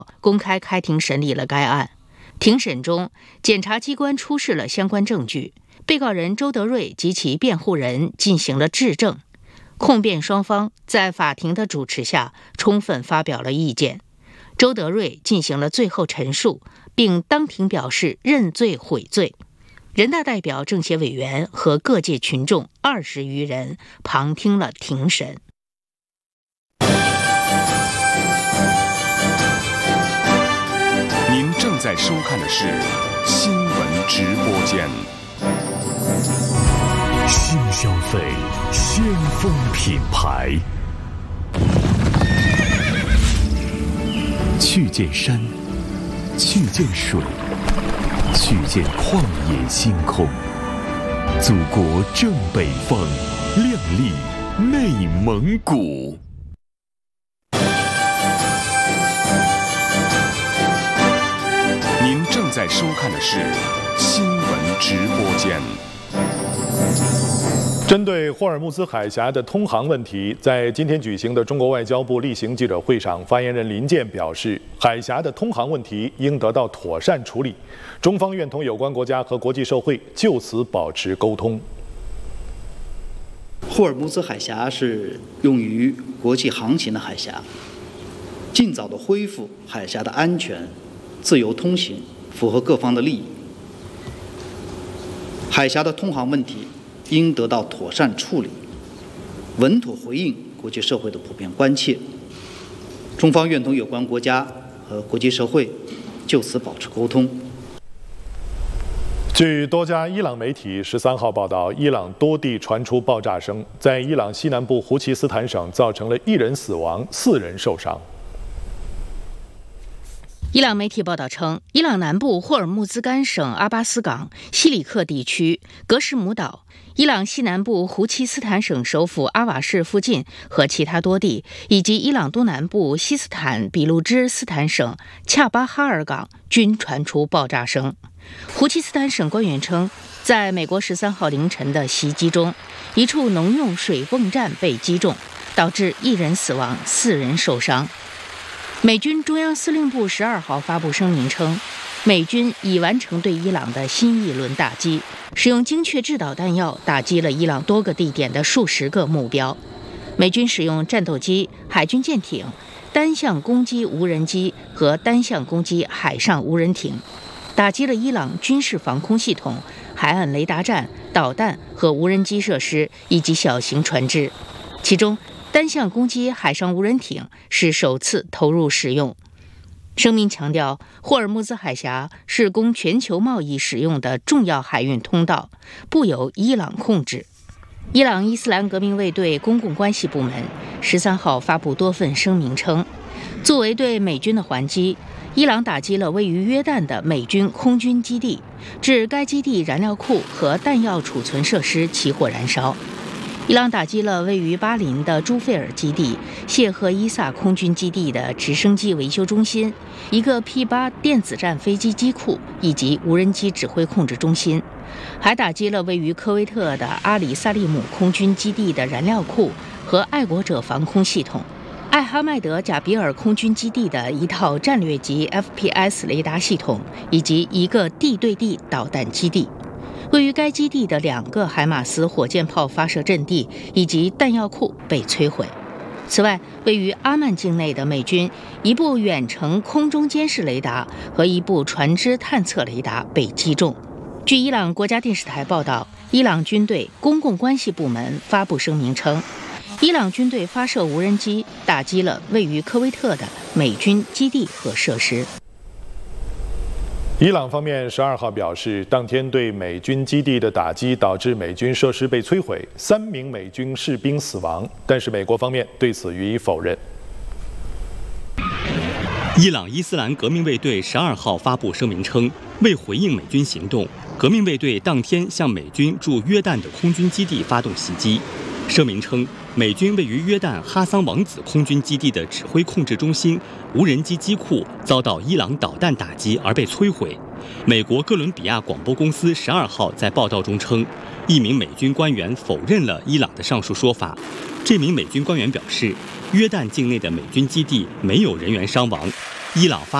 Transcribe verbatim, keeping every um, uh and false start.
公开开庭审理了该案。庭审中，检察机关出示了相关证据，被告人周德瑞及其辩护人进行了质证，控辩双方在法庭的主持下充分发表了意见。周德瑞进行了最后陈述，并当庭表示认罪悔罪。人大代表、政协委员和各界群众二十余人旁听了庭审。 您正在收看的是新闻直播间。 新消费，先锋品牌。去见山，去见水，去见旷野星空。祖国正北方，亮丽内蒙古。 您正在收看的是新闻直播间。 针对霍尔木兹海峡的通航问题，在今天举行的中国外交部例行记者会上，发言人林健表示，海峡的通航问题应得到妥善处理，中方愿同有关国家和国际社会就此保持沟通。 霍尔木兹海峡是用于国际航行的海峡，尽早的恢复海峡的安全、自由通行，符合各方的利益。海峡的通航问题应得到妥善处理，稳妥回应国际社会的普遍关切。中方愿同有关国家和国际社会就此保持沟通。 据多家伊朗媒体十三号报道，伊朗多地传出爆炸声，在伊朗西南部胡奇斯坦省造成了一人死亡、四人受伤。 伊朗媒体报道称，伊朗南部霍尔木兹干省阿巴斯港、西里克地区、格什姆岛、伊朗西南部胡奇斯坦省首府阿瓦市附近和其他多地，以及伊朗东南部西斯坦比路支斯坦省恰巴哈尔港均传出爆炸声。胡奇斯坦省官员称，在美国十三号凌晨的袭击中，一处农用水泵站被击中，导致一人死亡、四人受伤。美军中央司令部十二号发布声明称，美军已完成对伊朗的新一轮打击，使用精确制导弹药打击了伊朗多个地点的数十个目标。美军使用战斗机、海军舰艇、单向攻击无人机和单向攻击海上无人艇，打击了伊朗军事防空系统、海岸雷达站、导弹和无人机设施以及小型船只，其中单向攻击海上无人艇是首次投入使用。声明强调，霍尔木兹海峡是供全球贸易使用的重要海运通道，不由伊朗控制。伊朗伊斯兰革命卫队公共关系部门十三号发布多份声明称，作为对美军的还击，伊朗打击了位于约旦的美军空军基地，致该基地燃料库和弹药储存设施起火燃烧。伊朗打击了位于巴林的朱费尔基地、谢赫伊萨空军基地的直升机维修中心、一个 P 八 电子战飞机机库以及无人机指挥控制中心，还打击了位于科威特的阿里萨利姆空军基地的燃料库和爱国者防空系统，艾哈迈德贾比尔空军基地的一套战略级 F P S 雷达系统以及一个地对地导弹基地。位于该基地的两个海马斯火箭炮发射阵地以及弹药库被摧毁。此外，位于阿曼境内的美军一部远程空中监视雷达和一部船只探测雷达被击中。据伊朗国家电视台报道，伊朗军队公共关系部门发布声明称，伊朗军队发射无人机打击了位于科威特的美军基地和设施。 伊朗方面十二号表示，当天对美军基地的打击导致美军设施被摧毁，三名美军士兵死亡，但是美国方面对此予以否认。 伊朗伊斯兰革命卫队十二号发布声明称，为回应美军行动，革命卫队当天向美军驻约旦的空军基地发动袭击。声明称，美军位于约旦哈桑王子空军基地的指挥控制中心、无人机机库遭到伊朗导弹打击而被摧毁。美国哥伦比亚广播公司十二号在报道中称，一名美军官员否认了伊朗的上述说法。这名美军官员表示，约旦境内的美军基地没有人员伤亡。 伊朗发